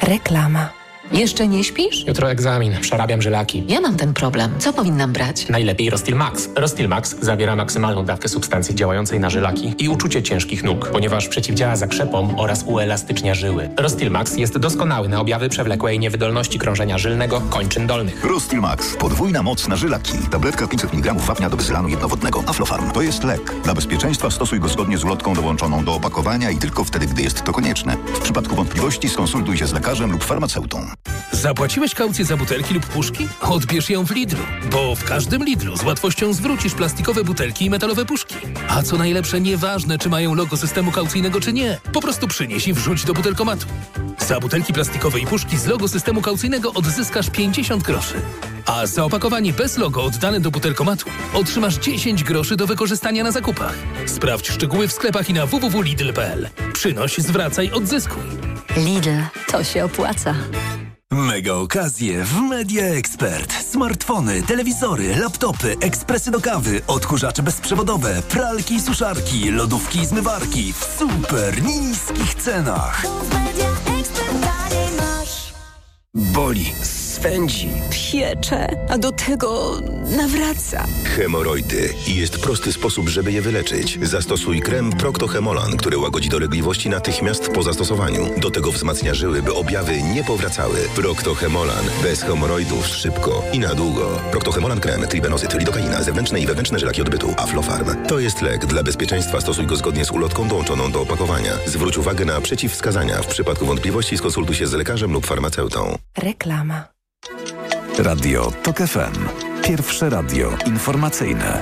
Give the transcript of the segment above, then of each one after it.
Reklama. Jeszcze nie śpisz? Jutro egzamin, przerabiam żylaki. Ja mam ten problem. Co powinnam brać? Najlepiej Rostil Max. Rostil Max zawiera maksymalną dawkę substancji działającej na żylaki i uczucie ciężkich nóg, ponieważ przeciwdziała zakrzepom oraz uelastycznia żyły. Rostil Max jest doskonały na objawy przewlekłej niewydolności krążenia żylnego kończyn dolnych. Rostil Max. Podwójna moc na żylaki. Tabletka 500 mg wapnia do wysylanu jednowodnego. Aflofarm. To jest lek. Dla bezpieczeństwa stosuj go zgodnie z ulotką dołączoną do opakowania i tylko wtedy, gdy jest to konieczne. W przypadku wątpliwości skonsultuj się z lekarzem lub farmaceutą. Zapłaciłeś kaucję za butelki lub puszki? Odbierz ją w Lidlu, bo w każdym Lidlu z łatwością zwrócisz plastikowe butelki i metalowe puszki. A co najlepsze, nieważne czy mają logo systemu kaucyjnego czy nie, po prostu przynieś i wrzuć do butelkomatu. Za butelki plastikowe i puszki z logo systemu kaucyjnego odzyskasz 50 groszy. A za opakowanie bez logo oddane do butelkomatu otrzymasz 10 groszy do wykorzystania na zakupach. Sprawdź szczegóły w sklepach i na www.lidl.pl. Przynoś, zwracaj, odzyskuj. Lidl, to się opłaca. Mega okazje w Media Expert. Smartfony, telewizory, laptopy, ekspresy do kawy, odkurzacze bezprzewodowe, pralki i suszarki, lodówki i zmywarki w super niskich cenach. Boli, swędzi, Piecze, a do tego nawraca. Hemoroidy. I jest prosty sposób, żeby je wyleczyć. Zastosuj krem Procto-Hemolan, który łagodzi dolegliwości natychmiast po zastosowaniu. Do tego wzmacnia żyły, by objawy nie powracały. Procto-Hemolan. Bez hemoroidów szybko i na długo. Procto-Hemolan krem, tribenozyt, lidokaina, zewnętrzne i wewnętrzne żylaki odbytu. Aflofarm. To jest lek. Dla bezpieczeństwa stosuj go zgodnie z ulotką dołączoną do opakowania. Zwróć uwagę na przeciwwskazania. W przypadku wątpliwości skonsultuj się z lekarzem lub farmaceutą. Reklama. Radio TOK FM. Pierwsze radio informacyjne.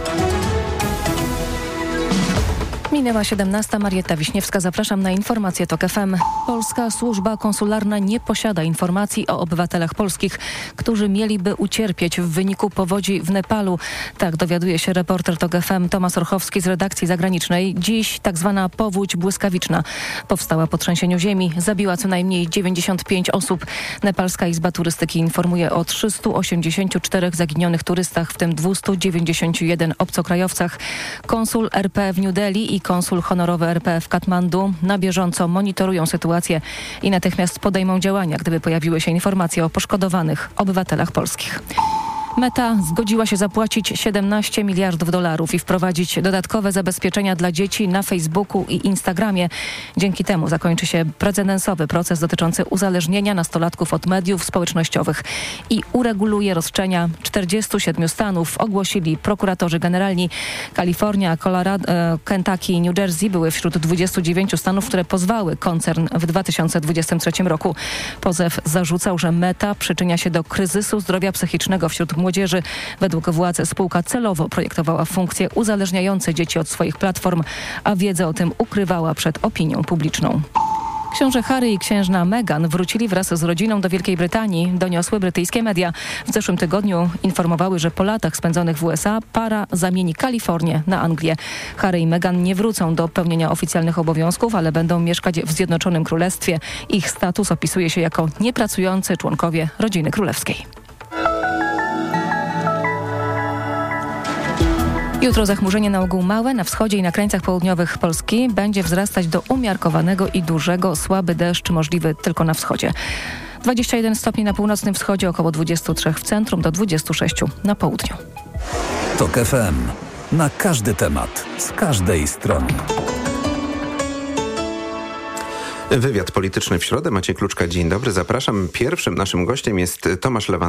Minęła 17. Marietta Wiśniewska. Zapraszam na informacje TOK FM. Polska służba konsularna nie posiada informacji o obywatelach polskich, którzy mieliby ucierpieć w wyniku powodzi w Nepalu. Tak dowiaduje się reporter TOK FM Tomasz Orchowski z redakcji zagranicznej. Dziś tak zwana powódź błyskawiczna powstała po trzęsieniu ziemi. Zabiła co najmniej 95 osób. Nepalska Izba Turystyki informuje o 384 zaginionych turystach, w tym 291 obcokrajowcach. Konsul RP w New Delhi i konsul honorowy RP w Katmandu na bieżąco monitorują sytuację i natychmiast podejmą działania, gdyby pojawiły się informacje o poszkodowanych obywatelach polskich. Meta zgodziła się zapłacić $17 miliardów i wprowadzić dodatkowe zabezpieczenia dla dzieci na Facebooku i Instagramie. Dzięki temu zakończy się precedensowy proces dotyczący uzależnienia nastolatków od mediów społecznościowych i ureguluje roszczenia 47 stanów, ogłosili prokuratorzy generalni. Kalifornia, Colorado, Kentucky i New Jersey były wśród 29 stanów, które pozwały koncern w 2023 roku. Pozew zarzucał, że Meta przyczynia się do kryzysu zdrowia psychicznego wśród młodzieży. Według władz spółka celowo projektowała funkcje uzależniające dzieci od swoich platform, a wiedzę o tym ukrywała przed opinią publiczną. Książę Harry i księżna Meghan wrócili wraz z rodziną do Wielkiej Brytanii, doniosły brytyjskie media. W zeszłym tygodniu informowały, że po latach spędzonych w USA para zamieni Kalifornię na Anglię. Harry i Meghan nie wrócą do pełnienia oficjalnych obowiązków, ale będą mieszkać w Zjednoczonym Królestwie. Ich status opisuje się jako niepracujący członkowie rodziny królewskiej. Jutro zachmurzenie na ogół małe, na wschodzie i na krańcach południowych Polski będzie wzrastać do umiarkowanego i dużego, słaby deszcz możliwy tylko na wschodzie. 21 stopni na północnym wschodzie, około 23 w centrum, do 26 na południu. TOK FM. Na każdy temat, z każdej strony. Wywiad polityczny w środę. Maciej Kluczka, dzień dobry, zapraszam. Pierwszym naszym gościem jest Tomasz Lewandowski.